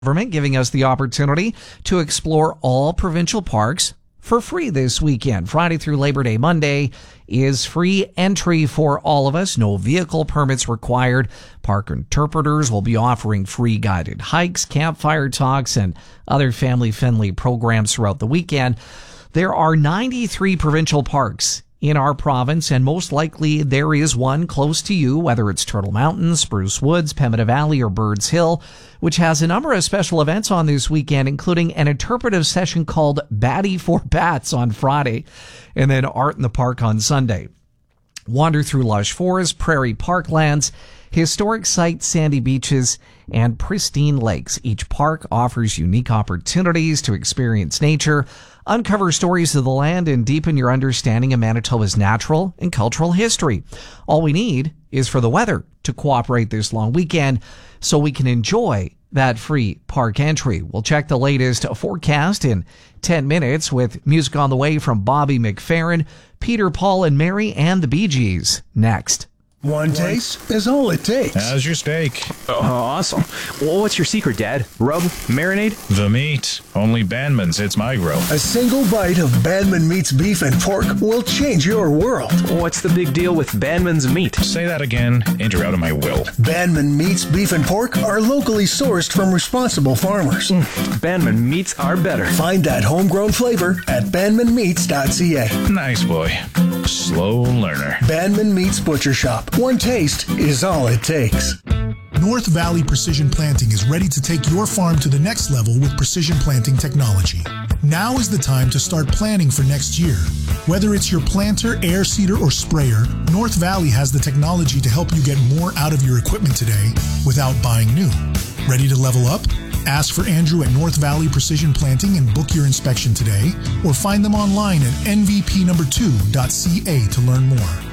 Government giving us the opportunity to explore all provincial parks for free this weekend. Friday through Labor Day Monday is free entry for all of us. No vehicle permits required. Park interpreters will be offering free guided hikes, campfire talks, and other family-friendly programs throughout the weekend. There are 93 provincial parks in our province, and most likely there is one close to you, whether it's Turtle Mountain, Spruce Woods, Pemmican Valley, or Birds Hill, which has a number of special events on this weekend, including an interpretive session called Batty for Bats on Friday, and then Art in the Park on Sunday. Wander through lush forests, prairie parklands, historic sites, sandy beaches, and pristine lakes. Each park offers unique opportunities to experience nature, uncover stories of the land, and deepen your understanding of Manitoba's natural and cultural history. All we need is for the weather to cooperate this long weekend so we can enjoy that free park entry. We'll check the latest forecast in 10 minutes with music on the way from Bobby McFerrin, Peter, Paul, and Mary, and the Bee Gees next. One taste is all it takes. How's your steak? Awesome. Well, what's your secret, Dad? Rub? Marinade? The meat. Only Bandman's hits my grill. A single bite of Bandman Meat's beef and pork will change your world. What's the big deal with Bandman's meat? Say that again, and you're out of my will. Bandman Meat's beef and pork are locally sourced from responsible farmers. Bandman meats are better. Find that homegrown flavor at bandmanmeats.ca. Nice boy. Slow learner. Bandman Meat's Butcher Shop. One taste is all it takes. North Valley Precision Planting is ready to take your farm to the next level with precision planting technology. Now is the time to start planning for next year. Whether it's your planter, air seeder, or sprayer, North Valley has the technology to help you get more out of your equipment today without buying new. Ready to level up? Ask for Andrew at North Valley Precision Planting and book your inspection today, or find them online at nvp2.ca to learn more.